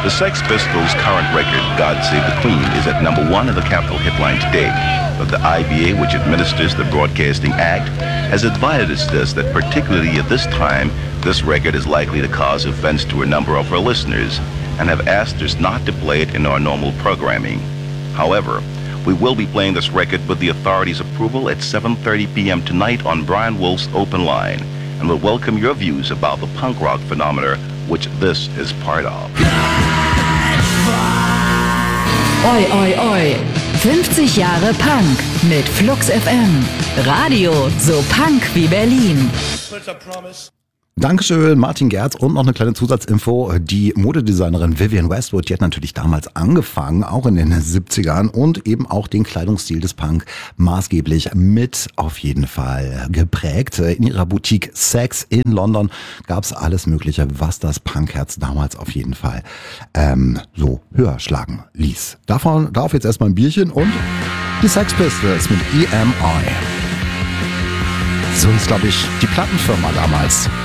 The Sex Pistols' current record, God Save the Queen, is at number 1 in the Capitol Hitline today. But the IBA, which administers the Broadcasting Act, has advised us that particularly at this time, this record is likely to cause offense to a number of our listeners, and have asked us not to play it in our normal programming. However, we will be playing this record with the authorities' approval at 7:30 p.m. tonight on Brian Wolf's Open Line, and will welcome your views about the punk rock phenomena which this is part of. Oi, oi, oi. 50 Jahre Punk mit Flux FM. Radio so Punk wie Berlin. Dankeschön, Martin Gerz. Und noch eine kleine Zusatzinfo. Die Modedesignerin Vivienne Westwood, die hat natürlich damals angefangen, auch in den 70ern, und eben auch den Kleidungsstil des Punk maßgeblich mit auf jeden Fall geprägt. In ihrer Boutique Sex in London gab es alles Mögliche, was das Punkherz damals auf jeden Fall so höher schlagen ließ. Darauf jetzt erstmal ein Bierchen und die Sex Pistols mit EMI. So ist, glaube ich, die Plattenfirma damals.